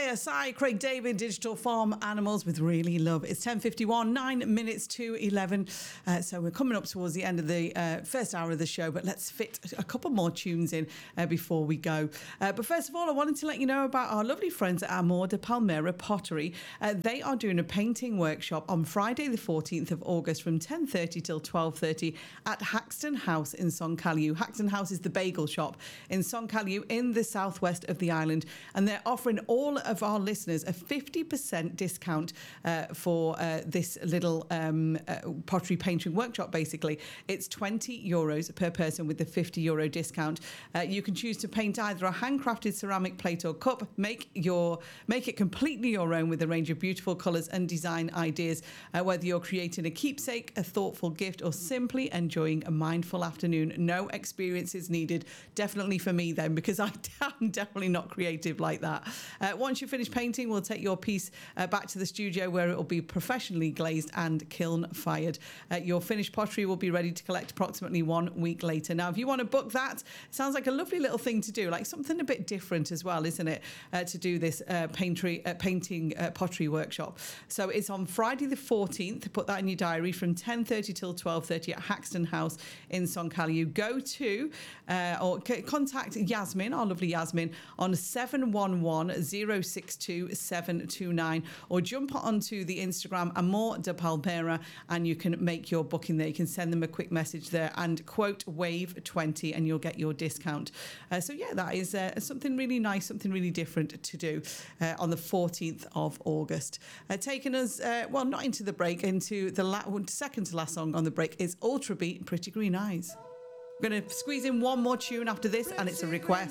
KSI, Craig David, Digital Farm Animals with Really Love. It's 10:51, 9 minutes to 11. So we're coming up towards the end of the first hour of the show, but let's fit a couple more tunes in before we go. But first of all, I wanted to let you know about our lovely friends at Amor de Palmera Pottery. They are doing a painting workshop on Friday the 14th of August from 10:30 till 12:30 at Haxton House in Soncallieu. Haxton House is the bagel shop in Soncallieu in the southwest of the island, and they're offering all of our listeners a 50% discount for this little pottery painting workshop. Basically, it's €20 per person with the €50 discount. You can choose to paint either a handcrafted ceramic plate or cup. Make it completely your own with a range of beautiful colours and design ideas. Whether you're creating a keepsake, a thoughtful gift, or simply enjoying a mindful afternoon, no experience is needed. Definitely for me then, because I'm definitely not creative like that. Once you finish painting, we'll take your piece back to the studio where it will be professionally glazed and kiln fired. Your finished pottery will be ready to collect approximately 1 week later. Now, if you want to book that, it sounds like a lovely little thing to do, like something a bit different as well, isn't it? To do this painting pottery workshop. So it's on Friday the 14th. Put that in your diary from 10:30 till 12:30 at Haxton House in Soncallieu. Go to or contact Yasmin, our lovely Yasmin, on 711-062-729, or jump onto the Instagram Amor de Palmera and you can make your booking there. You can send them a quick message there and quote WAVE20 and you'll get your discount. So yeah, that is something really nice, something really different to do on the 14th of August. Taking us, well, not into the break, into the second to last song on the break is Ultra Beat, Pretty Green Eyes. I'm going to squeeze in one more tune after this, and it's a request.